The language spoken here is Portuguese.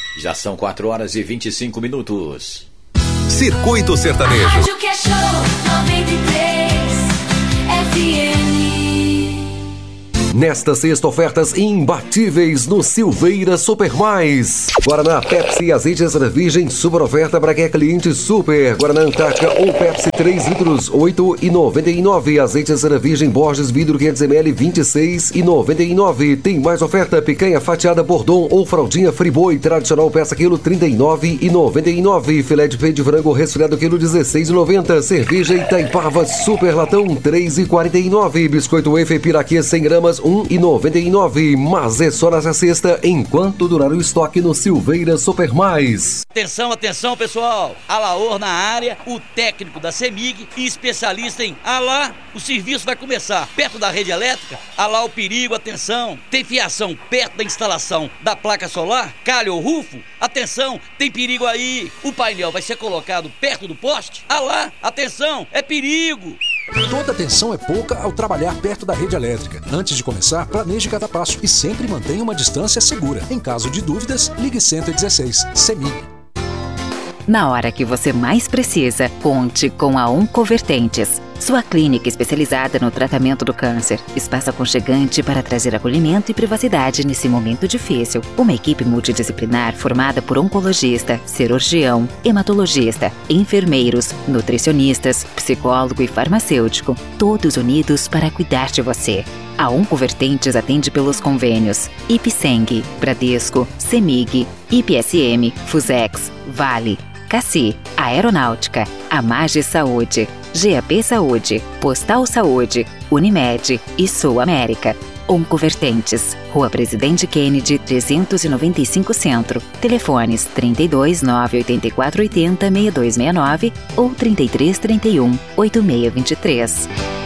Já são 4h25. Circuito Sertanejo. A rádio que é show 93 FM. Nesta sexta, ofertas imbatíveis no Silveira Super Mais. Guaraná, Pepsi e azeite extra virgem, super oferta para quem é cliente super. Guaraná Antártica ou Pepsi 3 litros, R$ 8,99. Azeite extra virgem Borges vidro 500ml, R$ 26,99. Tem mais oferta, picanha fatiada Bordon ou fraldinha Friboi tradicional peça quilo, R$ 39,99. Filé de peito de frango resfriado quilo, R$ 16,90. Cerveja Itaipava super latão, R$ 3,49. Biscoito wafer Piraquê 100 gramas, R$ 1,99. Mas é só nessa sexta, enquanto durar o estoque no Silveira Super Mais. Atenção, atenção, pessoal. Alaor na área, o técnico da CEMIG e especialista em Alá. O serviço vai começar perto da rede elétrica. Alá o perigo, atenção. Tem fiação perto da instalação da placa solar? Calha ou rufo? Atenção, tem perigo aí. O painel vai ser colocado perto do poste? Alá, atenção, é perigo. Toda atenção é pouca ao trabalhar perto da rede elétrica. Antes de começar, planeje cada passo e sempre mantenha uma distância segura. Em caso de dúvidas, ligue 116. CEMIG. Na hora que você mais precisa, conte com a Oncovertentes. Sua clínica especializada no tratamento do câncer. Espaço aconchegante para trazer acolhimento e privacidade nesse momento difícil. Uma equipe multidisciplinar formada por oncologista, cirurgião, hematologista, enfermeiros, nutricionistas, psicólogo e farmacêutico. Todos unidos para cuidar de você. A Oncovertentes atende pelos convênios Ipseng, Bradesco, CEMIG, IPSM, Fusex, Vale, Cassi, Aeronáutica, Amage Saúde, GAP Saúde, Postal Saúde, Unimed e Sul América. Oncovertentes, Rua Presidente Kennedy, 395 Centro. Telefones 32 984 80 6269 ou 33 31 8623.